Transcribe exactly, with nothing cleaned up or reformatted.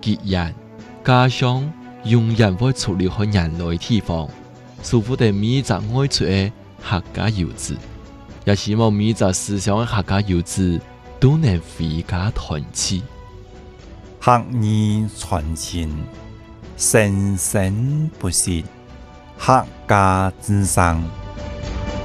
吉人，家乡永远會處理好人類地方，舒服地每隻愛出的客家遊子，也希望每隻思想的客家遊子都能回家團聚， 客語傳情，生生不息，客家之聲。